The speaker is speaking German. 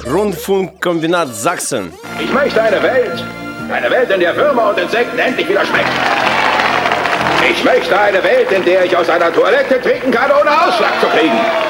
Rundfunkkombinat Sachsen. Ich möchte eine Welt, in der Würmer und Insekten endlich wieder schmecken. Ich möchte eine Welt, in der ich aus einer Toilette trinken kann, ohne Ausschlag zu kriegen.